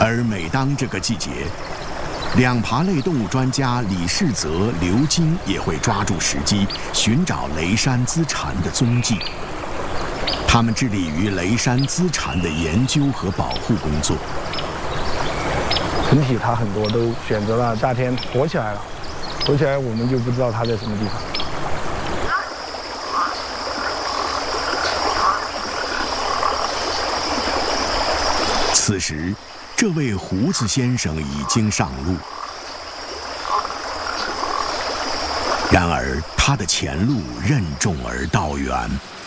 而每当这个季节，两爬类动物专家李世泽、刘金也会抓住时机，寻找雷山姿蝉的踪迹。他们致力于雷山姿蝉的研究和保护工作。 整体它很多都选择了夏天躲起来了，躲起来我们就不知道它在什么地方。 此时，这位胡子先生已经上路，然而他的前路任重而道远。